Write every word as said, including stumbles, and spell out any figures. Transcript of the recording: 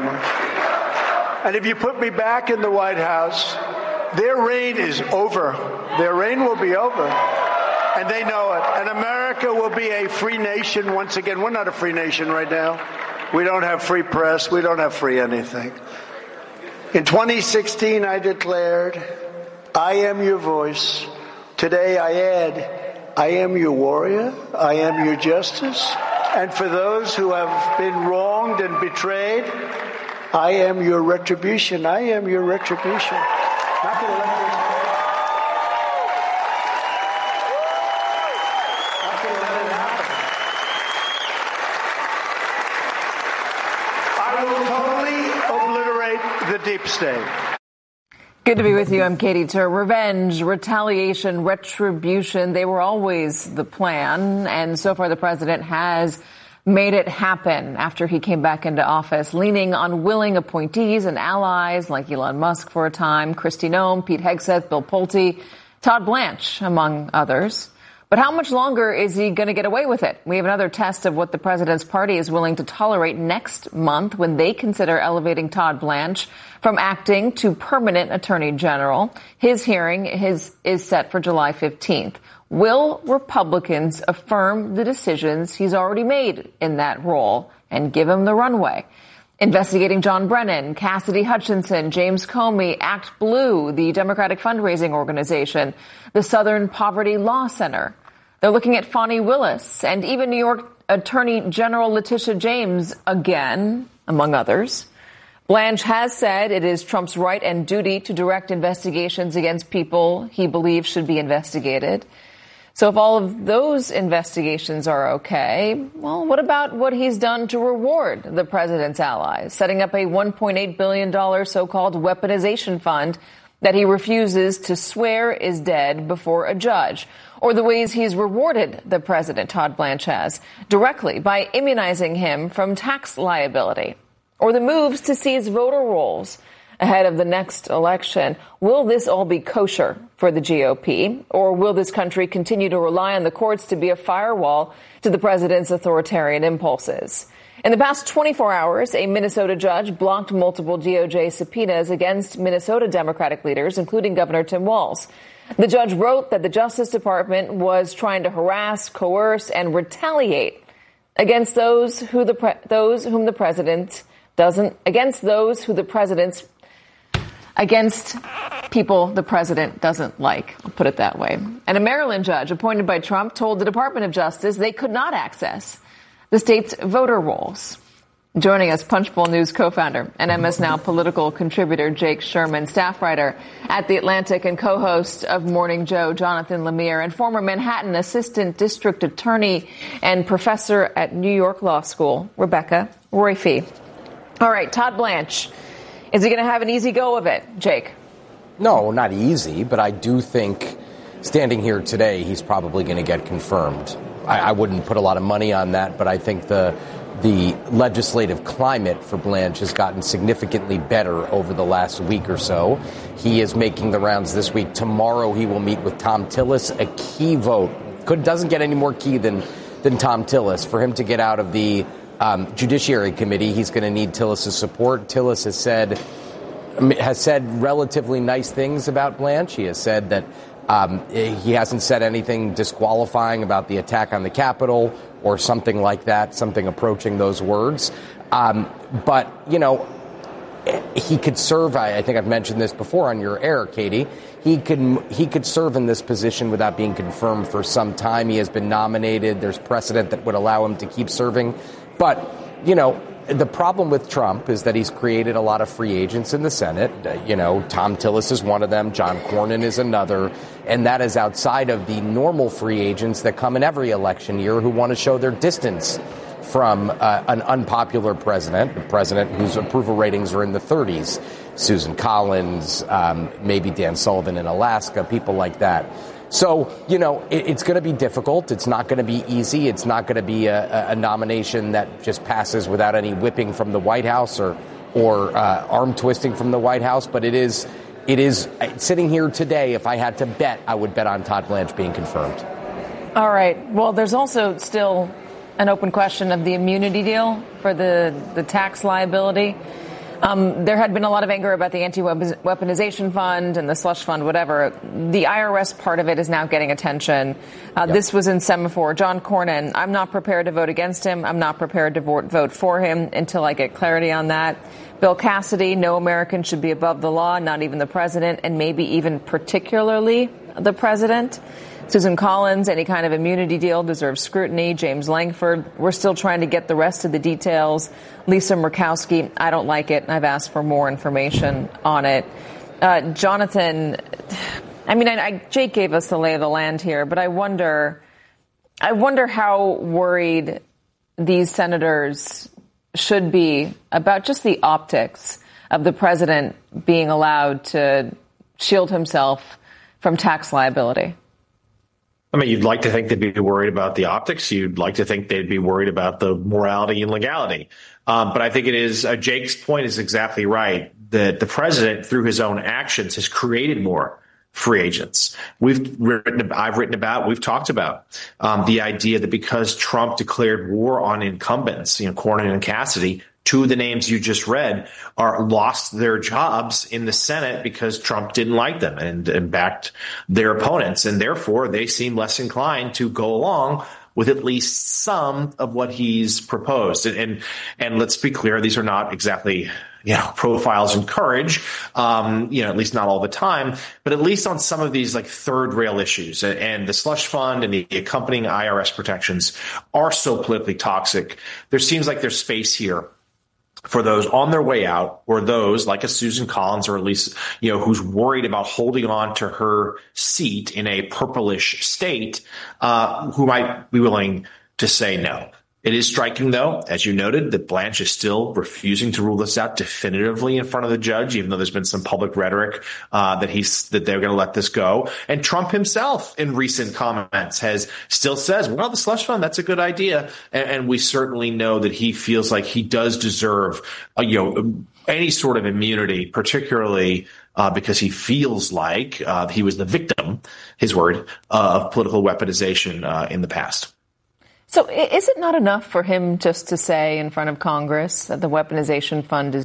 much. And if you put me back in the White House, their reign is over. Their reign will be over. And they know it. And America will be a free nation once again. We're not a free nation right now. We don't have free press. We don't have free anything. In twenty sixteen, I declared, I am your voice. Today I add, I am your warrior. I am your justice. And for those who have been wronged and betrayed, I am your retribution. I am your retribution. Not gonna let this, not gonna let it happen. I will totally obliterate the deep state. Good to be with you. I'm Katie Tur. Revenge, retaliation, retribution, they were always the plan. And so far, the president has made it happen after he came back into office, leaning on willing appointees and allies like Elon Musk for a time, Kristi Noem, Pete Hegseth, Bill Pulte, Todd Blanche, among others. But how much longer is he going to get away with it? We have another test of what the president's party is willing to tolerate next month when they consider elevating Todd Blanche from acting to permanent attorney general. His hearing is, is set for July fifteenth. Will Republicans affirm the decisions he's already made in that role and give him the runway? Investigating John Brennan, Cassidy Hutchinson, James Comey, Act Blue, the Democratic fundraising organization, the Southern Poverty Law Center. They're looking at Fani Willis and even New York Attorney General Letitia James again, among others. Blanche has said it is Trump's right and duty to direct investigations against people he believes should be investigated. So if all of those investigations are okay, well, what about what he's done to reward the president's allies, setting up a one point eight billion dollars so-called weaponization fund that he refuses to swear is dead before a judge, or the ways he's rewarded the president, Todd Blanche has, directly by immunizing him from tax liability, or the moves to seize voter rolls ahead of the next election. Will this all be kosher for the G O P, or will this country continue to rely on the courts to be a firewall to the president's authoritarian impulses? In the past twenty-four hours, a Minnesota judge blocked multiple D O J subpoenas against Minnesota Democratic leaders, including Governor Tim Walz. The judge wrote that the Justice Department was trying to harass, coerce, and retaliate against those who the pre- those whom the president doesn't against those who the president's against people the president doesn't like. I'll put it that way. And a Maryland judge appointed by Trump told the Department of Justice they could not access the state's voter rolls. Joining us, Punchbowl News co-founder and M S Now political contributor Jake Sherman, staff writer at The Atlantic and co-host of Morning Joe, Jonathan Lemire, and former Manhattan assistant district attorney and professor at New York Law School, Rebecca Roiphe. All right, Todd Blanche. Is he going to have an easy go of it, Jake? No, not easy, but I do think standing here today, he's probably going to get confirmed. I, I wouldn't put a lot of money on that, but I think the the legislative climate for Blanche has gotten significantly better over the last week or so. He is making the rounds this week. Tomorrow he will meet with Thom Tillis, a key vote. Could, doesn't get any more key than, than Thom Tillis. For him to get out of the Um, Judiciary Committee, he's going to need Tillis' support. Tillis has said has said relatively nice things about Blanche. He has said that um, he hasn't said anything disqualifying about the attack on the Capitol or something like that, something approaching those words. Um, but, you know, he could serve, I, I think I've mentioned this before on your air, Katie, he could, he could serve in this position without being confirmed for some time. He has been nominated. There's precedent that would allow him to keep serving. But, you know, the problem with Trump is that he's created a lot of free agents in the Senate. Uh, you know, Thom Tillis is one of them. John Cornyn is another. And that is outside of the normal free agents that come in every election year who want to show their distance from uh, an unpopular president, a president whose approval ratings are in the thirties. Susan Collins, um, maybe Dan Sullivan in Alaska, people like that. So, you know, it, it's going to be difficult. It's not going to be easy. It's not going to be a, a nomination that just passes without any whipping from the White House or or uh, arm twisting from the White House. But it is it is sitting here today. If I had to bet, I would bet on Todd Blanche being confirmed. All right. Well, there's also still an open question of the immunity deal for the, the tax liability. Um, there had been a lot of anger about the anti-weaponization fund and the slush fund, whatever. The I R S part of it is now getting attention. Uh, yep. This was in Semaphore. John Cornyn, I'm not prepared to vote against him. I'm not prepared to vote, vote for him until I get clarity on that. Bill Cassidy, no American should be above the law, not even the president, and maybe even particularly the president. Susan Collins, any kind of immunity deal deserves scrutiny. James Langford, we're still trying to get the rest of the details. Lisa Murkowski, I don't like it. I've asked for more information on it. Uh, Jonathan, I mean, I, I, Jake gave us the lay of the land here, but I wonder, I wonder how worried these senators should be about just the optics of the president being allowed to shield himself from tax liability. I mean, you'd like to think they'd be worried about the optics. You'd like to think they'd be worried about the morality and legality. Um, but I think it is uh, Jake's point is exactly right, that the president, through his own actions, has created more free agents. We've written, I've written about, we've talked about um, the idea that because Trump declared war on incumbents, you know, Cornyn and Cassidy, two of the names you just read are lost their jobs in the Senate because Trump didn't like them and, and backed their opponents. And therefore, they seem less inclined to go along with at least some of what he's proposed. And, and, and let's be clear, these are not exactly, you know, profiles in courage, um, you know, at least not all the time, but at least on some of these like third rail issues. And the slush fund and the accompanying I R S protections are so politically toxic. There seems like there's space here for those on their way out, or those like a Susan Collins, or at least, you know, who's worried about holding on to her seat in a purplish state, uh, who might be willing to say no. It is striking, though, as you noted, that Blanche is still refusing to rule this out definitively in front of the judge, even though there's been some public rhetoric uh, that he's that they're going to let this go. And Trump himself, in recent comments, has still says, well, the slush fund, that's a good idea. And, and we certainly know that he feels like he does deserve, uh, you know, any sort of immunity, particularly uh, because he feels like uh, he was the victim, his word, uh, of political weaponization uh, in the past. So is it not enough for him just to say in front of Congress that the weaponization fund is